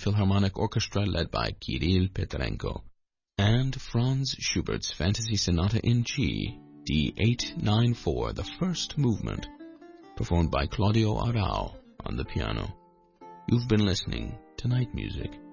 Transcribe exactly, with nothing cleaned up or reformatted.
Philharmonic Orchestra led by Kirill Petrenko, and Franz Schubert's Fantasy Sonata in G, D eight nine four, the first movement, performed by Claudio Arrau on the piano. You've been listening to Night Music.